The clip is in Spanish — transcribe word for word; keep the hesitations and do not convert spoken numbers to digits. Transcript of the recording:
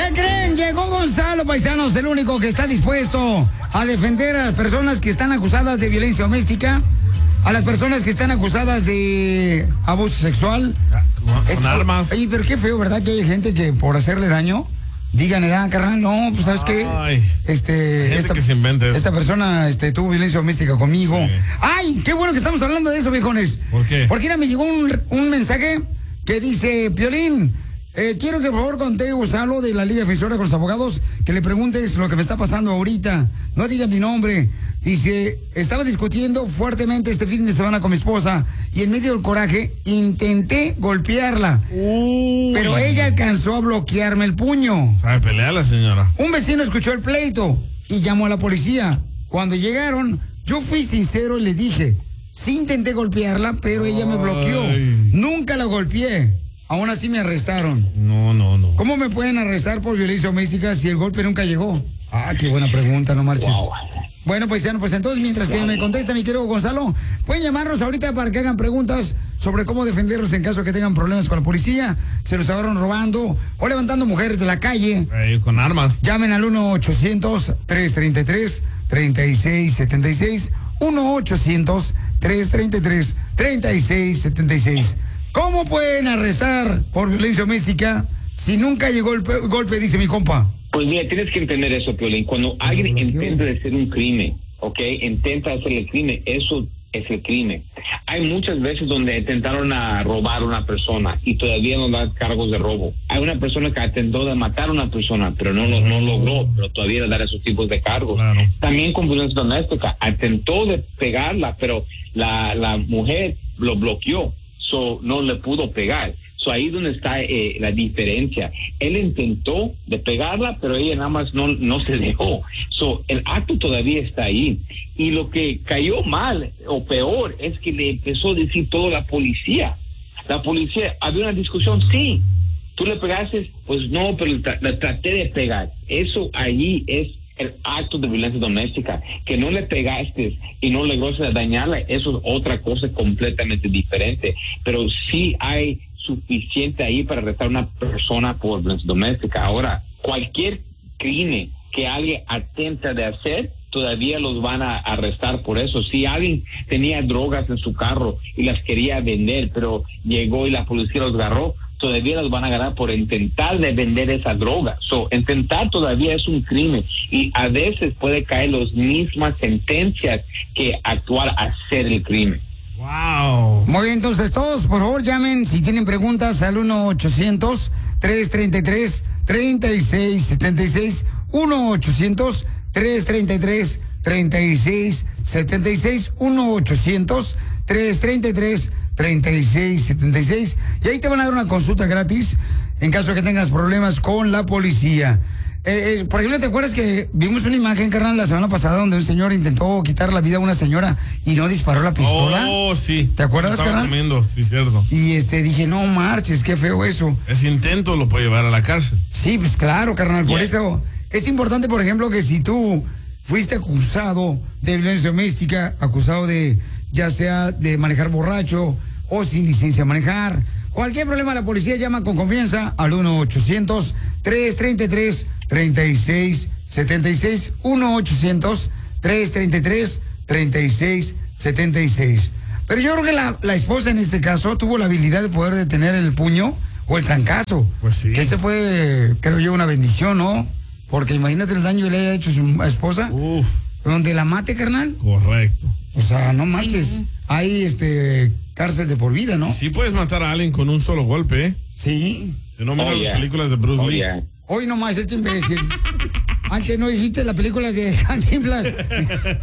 ¿Qué creen? Llegó Gonzalo, paisanos, el único que está dispuesto a defender a las personas que están acusadas de violencia doméstica, a las personas que están acusadas de abuso sexual. Con, es, con armas. Oye, pero qué feo, ¿verdad? Que hay gente que por hacerle daño, digan, edad, carnal, no, pues ¿sabes qué? Ay, este, gente esta, que se inventa eso. esta persona este, tuvo violencia doméstica conmigo. Sí. Ay, qué bueno que estamos hablando de eso, viejones. ¿Por qué? Porque mira, me llegó un, un mensaje que dice, Piolín, Eh, quiero que por favor conté Gonzalo de la Liga Defensora con los Abogados, que le preguntes lo que me está pasando ahorita. No diga mi nombre. Dice, estaba discutiendo fuertemente este fin de semana con mi esposa y en medio del coraje intenté golpearla. Uy. Pero ella alcanzó a bloquearme el puño. ¿Sabe pelear la señora? Un vecino escuchó el pleito y llamó a la policía. Cuando llegaron, yo fui sincero y le dije, sí intenté golpearla, pero ella me bloqueó. Ay. Nunca la golpeé. Aún así me arrestaron. No, no, no. ¿Cómo me pueden arrestar por violencia doméstica si el golpe nunca llegó? Ah, qué buena pregunta, no marches. Wow. Bueno, paisano, pues entonces mientras que me contesta mi querido Gonzalo, pueden llamarnos ahorita para que hagan preguntas sobre cómo defenderlos en caso de que tengan problemas con la policía, se los agarran robando o levantando mujeres de la calle. Eh, con armas. Llamen al uno ochocientos, tres treinta y tres, treinta y seis setenta y seis, uno ochocientos, tres treinta y tres, treinta y seis setenta y seis. ¿Cómo pueden arrestar por violencia doméstica si nunca llegó el golpe, dice mi compa? Pues mira, tienes que entender eso, Piolín. Cuando alguien intenta hacer un crimen, ¿ok? Intenta hacer el crimen, eso es el crimen. Hay muchas veces donde intentaron a robar a una persona y todavía no dan cargos de robo. Hay una persona que intentó de matar a una persona, pero no lo no logró, pero todavía le dan esos tipos de cargos. Claro. También con violencia doméstica, intentó de pegarla, pero la, la mujer lo bloqueó. So, no le pudo pegar. So, ahí donde está eh, la diferencia. Él intentó de pegarla, pero ella nada más no, no se dejó. So, el acto todavía está ahí. Y lo que cayó mal, o peor, es que le empezó a decir todo la policía. La policía, había una discusión, sí. Tú le pegaste, pues no, pero le, tra- le traté de pegar. Eso allí es el acto de violencia doméstica. Que no le pegaste y no lograste dañarla, eso es otra cosa completamente diferente. Pero sí hay suficiente ahí para arrestar a una persona por violencia doméstica. Ahora, cualquier crimen que alguien atenta de hacer, todavía los van a arrestar por eso. Si alguien tenía drogas en su carro y las quería vender, pero llegó y la policía los agarró, todavía los van a agarrar por intentar de vender esa droga. So, intentar todavía es un crimen y a veces puede caer las mismas sentencias que actuar a hacer el crimen. Wow. Muy bien, entonces todos, por favor, llamen si tienen preguntas al uno ochocientos, tres treinta y tres, treinta y seis setenta y seis, uno ochocientos, tres treinta y tres, treinta y seis setenta y seis, uno ochocientos, tres treinta y tres, treinta y seis setenta y seis, y ahí te van a dar una consulta gratis en caso de que tengas problemas con la policía. Eh, eh, por ejemplo, ¿te acuerdas que vimos una imagen, carnal, la semana pasada donde un señor intentó quitar la vida a una señora y no disparó la pistola? Oh, sí. ¿Te acuerdas, Estaba carnal? comiendo, sí, cierto. Y este, dije, no marches, qué feo eso. Ese intento lo puede llevar a la cárcel. Sí, pues claro, carnal, por yeah. eso es importante, por ejemplo, que si tú fuiste acusado de violencia doméstica, acusado de, ya sea de manejar borracho o sin licencia de manejar, cualquier problema, la policía llama con confianza al uno ochocientos, tres treinta y tres, treinta y seis setenta y seis, uno ochocientos, tres treinta y tres, treinta y seis setenta y seis. Pero yo creo que la, la esposa en este caso tuvo la habilidad de poder detener el puño o el trancazo. Pues sí. Que este fue, creo yo, una bendición, ¿no? Porque imagínate el daño que le haya hecho a su esposa. Uf. Donde la mate, carnal. Correcto. O sea, no marches. Hay este cárcel de por vida, ¿no? Sí puedes matar a alguien con un solo golpe, ¿eh? Sí. Si no miras oh, yeah. las películas de Bruce oh, Lee. Yeah. Hoy nomás, este imbécil. Antes no dijiste las películas de Cantinflas.